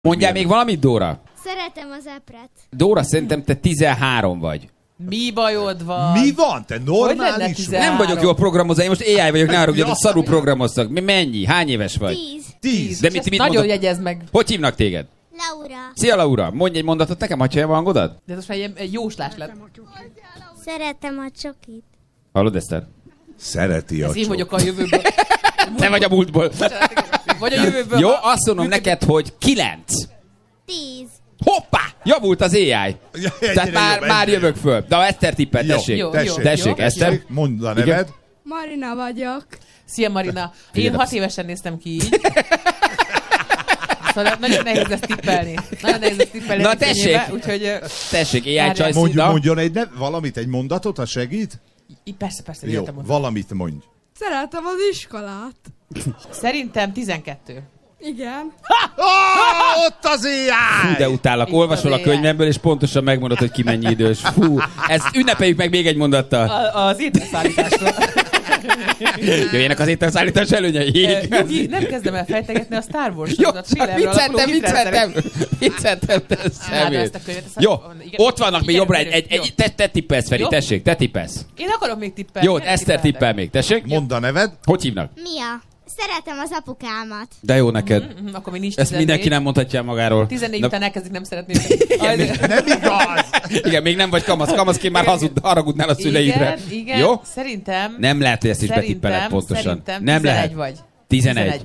Mondjál még valamit, Dóra? Szeretem az epret. Dóra, szerintem te 13 vagy. Mi bajod van? Mi van? Te normális vagy? Nem vagyok jól programozva, én most AI vagyok, ne haragudjatok, szarul programoztak. Mennyi? Hány éves vagy? 10. De mit Nagyon mondod? jegyezd meg. Hogy hívnak téged? Laura. Szia, Laura! Mondj egy mondatot nekem, hagyja a hangodat? De ez most már egy jóslás lett. Szeretem a csokit. Hallod, Eszter? Szereti a Ez én vagyok a jövőből. Te vagy a múltból. Vagy a jövőből. Jó, azt mondom neked, hogy 9. 10. Hoppá! Javult az AI. Tehát már jövök föl. De Eszter tippel, tessék. Jó. Tessék, Eszter. Mondd a neved. Marina vagyok. Szia, Marina. Én 6 évesen néztem ki így. Szóval nagyon nehéz ezt tippelni. Na tessék. Úgyhogy... Tessék, AI Csajci. Mondjon egy mondatot, ha segít. Persze, Jó, valamit mondj. Szeretem az iskolát. Szerintem 12. Igen. Ott az AI! Fú, de utállak. Olvasol a könyvemből, és pontosan megmondod, hogy ki mennyi idős. Fú, ezt ünnepeljük meg még egy mondattal. Az ételszállításról. Jöjjenek az ételszállítás előnyei. Nem kezdem el fejtegetni a Star Wars. Jó, vicceltem, te szemét. Jó, ott vannak még jobbra te tippelsz, Feri, tessék, te tippelsz. Én akarok még tippelni. Jó, Eszter tippel még, tessék. Mondd a neved. Hogy hívnak? Mia. Szeretem az apukámat. De jó neked. Akkor még nincs 14. Ezt mindenki nem mondhatja magáról. 14 után elkezdik nem szeretni. Nem igaz! Igen, még nem vagy kamasz. Kamaszként már haragudnál a szüleidre. Igen, jó? Szerintem... Nem lehet, hogy ezt is betippeled pontosan. Szerintem nem 11 lehet. vagy. 11. 9.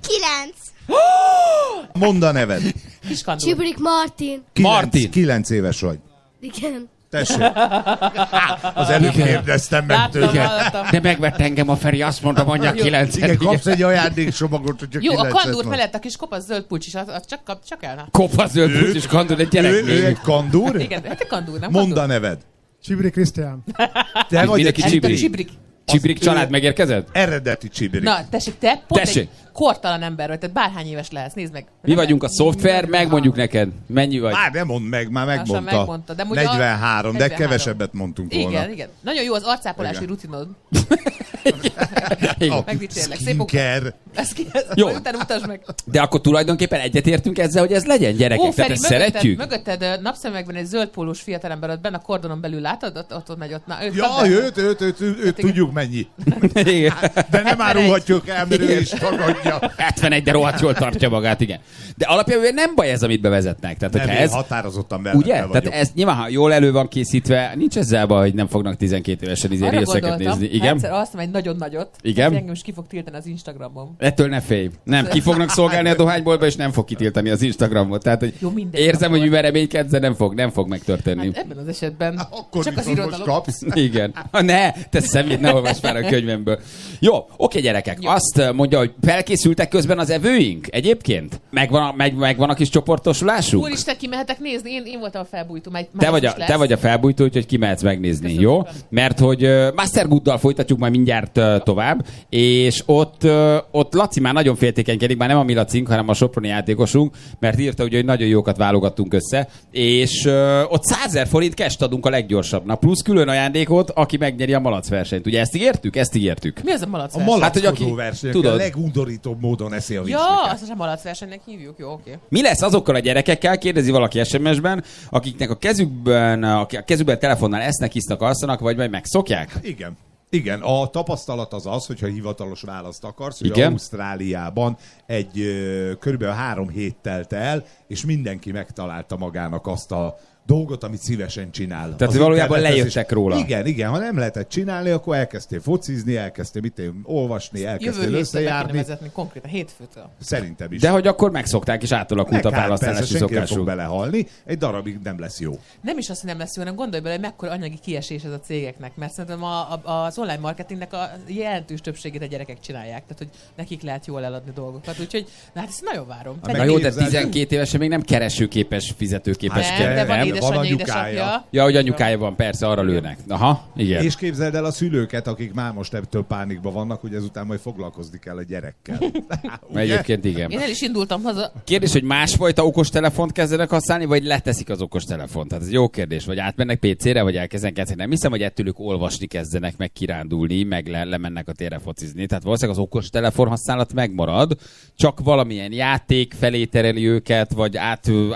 Mondd a neved. Kiskandul. Csibrik Martin. Martin. 9 éves vagy. Igen. Tessék. Az előbb kérdeztem meg tőle. De megvett engem a Feri, azt mondta, mondja 9. Igen, kapsz egy ajándékcsomagot, hogyha Jó, a 9-et kandúr mond. felett a kis kopasz zöld pulcs is, az csak el. Kopasz zöld pucs és kandúr, egy gyerek. Ő egy kandúr? Igen, hát a kandúr, nem Mondd a kandúr. neved. Csibri Krisztián. Te vagy egy Mindenki csibrik. Csibrik család megérkezett? Eredeti csibrik. Na, tessék, te pont Tessék. egy kortalan ember vagy, tehát bárhány éves lehetsz, nézd meg. Mi vagyunk a szoftver, megmondjuk neked. Mennyi vagy? Már nem mondd meg, már Lassan megmondta. megmondta, de mondja 43, de 43. kevesebbet mondtunk volna. Igen. Nagyon jó az arcápolási Igen. rutinod. Igen. Megdicsérlek. Szép Skincare. Jó. Utána utasd meg. De akkor tulajdonképpen egyetértünk ezzel, hogy ez legyen, gyerekek. Tehát ezt szeretjük? Mögötted napszemekben egy zöld pólós fiatalember, ott benne a kordonon belül látod, ott megy ott. Na, Ja, őt tudjuk mennyi. Igen. De nem árulhatjuk el, mert ő is tagadja. 71, de rohadt jól tartja magát, igen. De alapjában nem baj ez, amit bevezetnek. Tehát, Nem, hogyha én ez, határozottan mellette ugye? vagyok. Tehát ez nyilván, ha jól elő van készítve, nincs ezzel baj, hogy nem fognak 12 évesen Arra részeket gondoltam, nézni. Igen? egyszer azt mondom, egy nagyon nagyot. Igen? Engem is ki fog tiltani az Instagramon. Ettől ne félj. Nem, ki fognak szolgálni a dohányboltba, és nem fog kitiltani az Instagramot. Tehát, hogy Jó, mindegy, érzem, akkor. hogy mivel reménykedsz, de nem fog megtörténni. Hát ebben az esetben Akkor csak az viszont most irodalom. kapsz. Igen. Ne, te szemét, ne olvasd már a könyvemből. Jó, oké, gyerekek. Jó. Azt mondja, hogy felkészültek közben az evőink egyébként? Megvan a kis csoportosulásuk? Úristen, kimehetek nézni? Én voltam a felbújtó. Te vagy a felbújtó, úgyhogy kimehetsz megnézni, Köszönöm jó? szépen. Mert hogy Master Gooddal folytatjuk majd mindjárt tovább, és ott Laci már nagyon féltékenykedik, már nem a mi Lacink, hanem a soproni játékosunk, mert írta, ugye, hogy nagyon jókat válogattunk össze, és ott 100 000 forint cash adunk a leggyorsabbnak, plusz külön ajándékot, aki megnyeri a malac versenyt. Ugye ezt ígértük? Mi az a malac A verseny? Hát, hogy malackozó aki- verseny, tudod. a legundorítóbb módon eszi a Ja, vicsliket. azt a malac versenynek hívjuk. Jó, oké. Mi lesz azokkal a gyerekekkel, kérdezi valaki SMS-ben, akiknek a kezükben telefonnal esznek, isznak, alszanak, vagy majd megszokják? Igen, a tapasztalat az, hogyha hivatalos választ akarsz, hogy Igen. Ausztráliában körülbelül 3 hét telt el, és mindenki megtalálta magának azt a dolgot, amit szívesen csinál. Tehát Az valójában internetes lejöttek róla. Igen, ha nem lehetett csinálni, akkor elkezdtél focizni, elkezdtél olvasni, Jövő elkezdtél héttől be kéne összejárni. vezetni, konkrétan hétfőtől. Szerintem is. De hogy akkor megszokták, és átalakult a persze, választási senki nem fog szokásuk. belehalni, egy darabig nem lesz jó. Nem is azt, hogy nem lesz jó, hanem gondolj bele, hogy mekkora anyagi kiesés ez a cégeknek, mert szerintem az online marketingnek a jelentős többségét a gyerekek csinálják, tehát hogy nekik lehet jól eladni dolgokat, úgyhogy hát ezt nagyon várom. Na jó, de 12 évesen még nem keresőképes, fizetőképes Nem, de van édesanyja, anyukája. édesapja. Ja, hogy anyukája van, persze, arra lőnek. Aha, igen. És képzeld el a szülőket, akik már most ebből pánikban vannak, hogy ezután majd foglalkozni kell a gyerekkel. Ugye? Egyébként igen. Én el is indultam haza. Kérdés, hogy másfajta okostelefont kezdenek használni, vagy leteszik az okostelefont? Tehát ez jó kérdés. Vagy átmennek PC-re, vagy elkezdenek kezdeni. Nem hiszem, hogy ettől ők olvasni kezdenek, meg kirándulni, meg lemennek a térre focizni. Tehát valószínűleg az okostelefon használat megmarad, csak valamilyen játék felé tereli őket, vagy